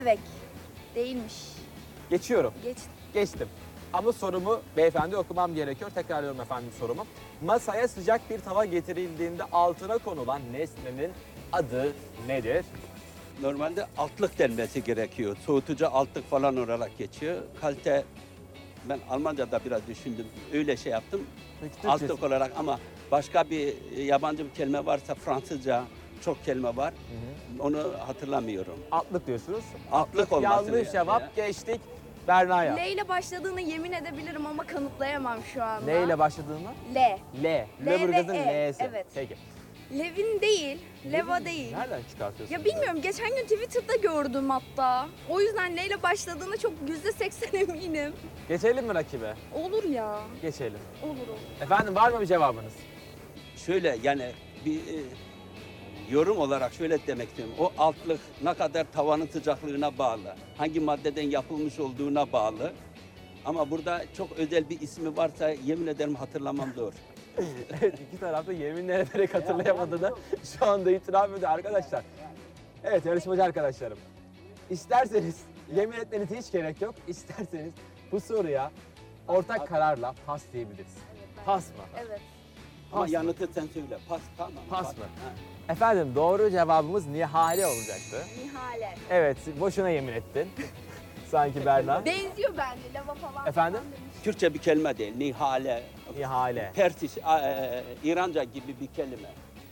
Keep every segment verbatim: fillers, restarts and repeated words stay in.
Evet. Değilmiş. Geçiyorum. Geç. Geçtim. Ama sorumu beyefendi okumam gerekiyor. Tekrarlıyorum efendim sorumu. Masaya sıcak bir tava getirildiğinde altına konulan nesnenin adı nedir? Normalde altlık denmesi gerekiyor. Soğutucu altlık falan olarak geçiyor. Kalite, ben Almanca'da biraz düşündüm. Öyle şey yaptım. Peki, Altlık Türkçesi? olarak ama başka bir yabancı bir kelime varsa Fransızca çok kelime var. Onu hatırlamıyorum. Altlık diyorsunuz. Altlık olması. Yanlış cevap. Geçtik. Berna'ya. L ile başladığını yemin edebilirim ama kanıtlayamam şu anda. Ne ile başladığını? L. L. L Lüleburgaz'ın ve E, L'si. evet. Peki. Levin değil. Leva değil. Nereden çıkartıyorsun? Ya bilmiyorum, geçen gün Twitter'da gördüm hatta. O yüzden L ile başladığına çok yüzde seksen eminim. Geçelim mi rakibe? Olur ya. Geçelim. Olur olur. Efendim var mı bir cevabınız? Şöyle yani bir e, yorum olarak şöyle demek istiyorum. O altlık ne kadar tavanın sıcaklığına bağlı. Hangi maddeden yapılmış olduğuna bağlı. Ama burada çok özel bir ismi varsa yemin ederim hatırlamam zor. Evet, iki tarafta yeminle ederek hatırlayamadığını şu anda itiraf ediyor arkadaşlar. Evet yarışmacı arkadaşlarım. İsterseniz yemin etmenize hiç gerek yok. İsterseniz bu soruya ortak kararla pas diyebiliriz. Pas mı? Evet. Ama Pas mı? yanıtı sen söyle. Pas tamam. Pas Pas. mı? Ha. Efendim doğru cevabımız Nihale olacaktı. Nihale. Evet boşuna yemin ettin. Sanki Berna. Benziyor bence lava falan. Efendim? falan demiş. Türkçe bir kelime değil. Nihale. Nihale. Persiş, a- e, İranca gibi bir kelime.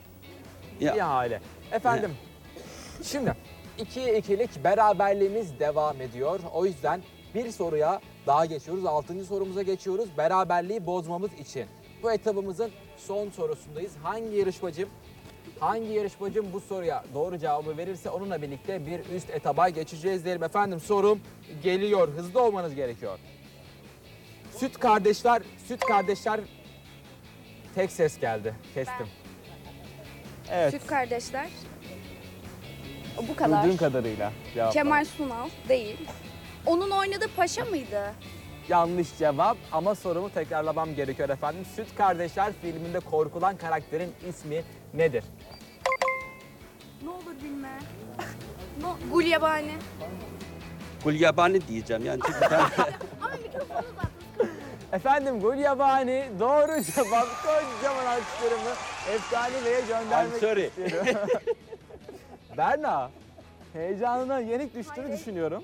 Ya, Nihale. Efendim şimdi ikiye ikilik beraberliğimiz devam ediyor. O yüzden bir soruya daha geçiyoruz. Altıncı sorumuza geçiyoruz. Beraberliği bozmamız için. Bu etabımızın son sorusundayız. Hangi yarışmacım hangi yarışmacım bu soruya doğru cevabı verirse onunla birlikte bir üst etaba geçeceğiz diyelim. Efendim sorum geliyor. Hızlı olmanız gerekiyor. Süt kardeşler, süt kardeşler tek ses geldi. Kestim. Evet. Süt kardeşler. O bu kadar. Duyduğun kadarıyla cevap. Kemal Sunal değil. Onun oynadığı Paşa mıydı? Yanlış cevap ama sorumu tekrarlamam gerekiyor efendim. Süt Kardeşler filminde korkulan karakterin ismi nedir? Ne olur bilme. no, Gulyabani. Gulyabani diyeceğim yani çünkü ben Ama mikrofonu zaten. Efendim Gulyabani doğru cevap. Kocaman alkışlarımı Efsane Bey'e göndermek I'm sorry. istiyorum. Berna, heyecanına yenik düştüğünü Hayır. düşünüyorum.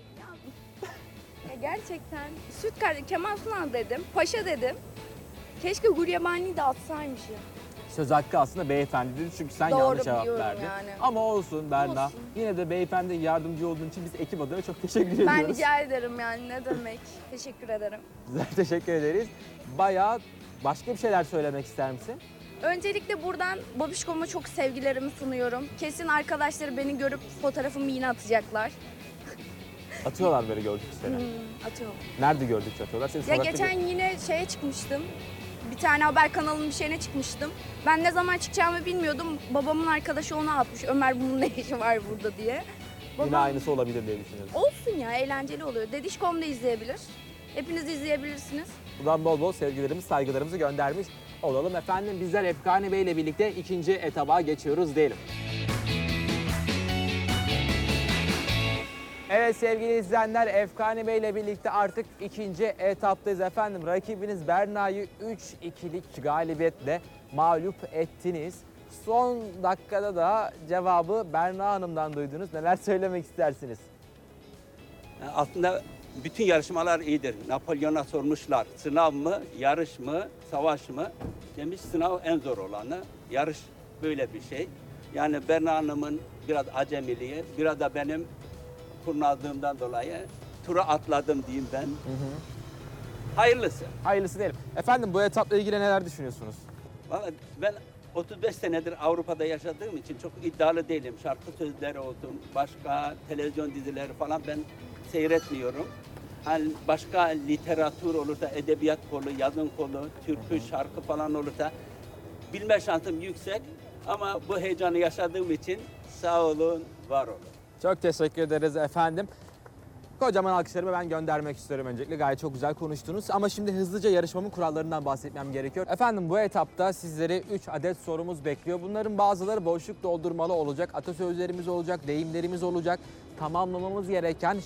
Ya gerçekten. Süt kardeş Kemal Sunal dedim. Paşa dedim. Keşke Gulyabani'yi de atsaymışım. Söz hakkı aslında beyefendidir çünkü sen Doğru yanlış cevap biliyorum verdin. yani. Ama olsun Berna. Olsun. Yine de beyefendi yardımcı olduğun için biz ekip adına çok teşekkür Ben ediyoruz. rica ederim yani, ne demek. Teşekkür ederim. Güzel, teşekkür ederiz. Bayağı başka bir şeyler söylemek ister misin? Öncelikle buradan Babişkom'a çok sevgilerimi sunuyorum. Kesin arkadaşları beni görüp fotoğrafımı yine atacaklar. Atıyorlar böyle gördük seni. Hmm, atıyorum. Nerede gördükçe atıyorlar? Seni Ya sokakta geçen gör- yine şeye çıkmıştım. Bir tane haber kanalının bir şeyine çıkmıştım. Ben ne zaman çıkacağımı bilmiyordum. Babamın arkadaşı ona atmış. Ömer bunun ne işi var burada diye. Yine Babam, aynısı olabilir diye düşünüyorum. olsun ya, eğlenceli oluyor. Dedişkom da izleyebilir. Hepiniz izleyebilirsiniz. Buradan bol bol sevgilerimizi, saygılarımızı göndermiş olalım. Efendim bizler Efkane Bey ile birlikte ikinci etaba geçiyoruz diyelim. Evet sevgili izleyenler, Efkane Bey ile birlikte artık ikinci etaptayız efendim. Rakibiniz Berna'yı üç ikilik galibiyetle mağlup ettiniz. Son dakikada da cevabı Berna Hanım'dan duydunuz. Neler söylemek istersiniz? Yani aslında bütün yarışmalar iyidir. Napolyon'a sormuşlar sınav mı, yarış mı, savaş mı? Demiş sınav en zor olanı. Yarış böyle bir şey. Yani Berna Hanım'ın biraz acemiliği, biraz da benim kurnazlığımdan dolayı tura atladım diyeyim ben. Hayırlısı. Hayırlısı diyelim. Efendim bu etapla ilgili neler düşünüyorsunuz? Vallahi ben otuz beş senedir Avrupa'da yaşadığım için çok iddialı değilim. Şarkı sözleri olsun, başka televizyon dizileri falan ben seyretmiyorum. Hani başka literatür olursa, edebiyat kolu, yazın kolu, türkü, şarkı falan olursa bilme şansım yüksek. Ama bu heyecanı yaşadığım için sağ olun, var olun. Çok teşekkür ederiz efendim. Kocaman alkışlarımı ben göndermek istiyorum öncelikle. Gayet çok güzel konuştunuz. Ama şimdi hızlıca yarışmamın kurallarından bahsetmem gerekiyor. Efendim bu etapta sizleri üç adet sorumuz bekliyor. Bunların bazıları boşluk doldurmalı olacak. Atasözlerimiz olacak, deyimlerimiz olacak. tamamlamamız gereken